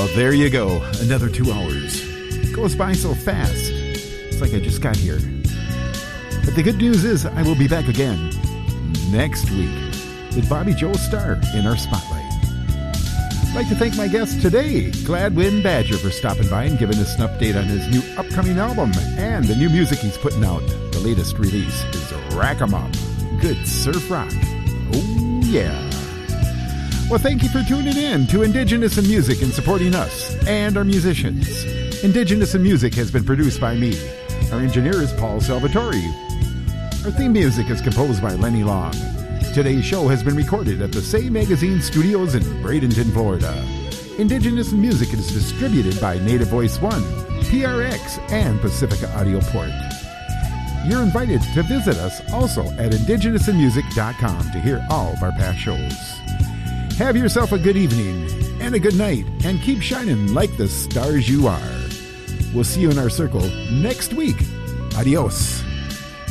Well, there you go. Another 2 hours. Goes by so fast. It's like I just got here. But the good news is I will be back again next week with Bobby Joe Starr in our spotlight. I'd like to thank my guest today, Gladwin Badger, for stopping by and giving us an update on his new upcoming album and the new music he's putting out. The latest release is Rack 'em Up. Good surf rock. Oh, yeah. Well, thank you for tuning in to Indigenous in Music and supporting us and our musicians. Indigenous in Music has been produced by me. Our engineer is Paul Salvatore. Our theme music is composed by Lenny Long. Today's show has been recorded at the Say Magazine Studios in Bradenton, Florida. Indigenous in Music is distributed by Native Voice One, PRX, and Pacifica Audio Port. You're invited to visit us also at indigenousinmusic.com to hear all of our past shows. Have yourself a good evening and a good night, and keep shining like the stars you are. We'll see you in our circle next week. Adios.